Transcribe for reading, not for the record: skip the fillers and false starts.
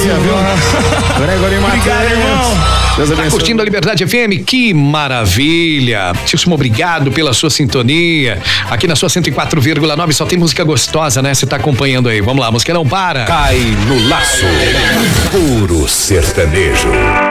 viu? Gregory Matheus. Obrigado, irmão. Deus Tá abençoe. curtindo a Liberdade FM? Que maravilha! Muitíssimo obrigado pela sua sintonia. Aqui na sua 104,9 só tem música gostosa, né? Você tá acompanhando aí. Vamos lá, música não para. Cai no laço. Puro sertanejo.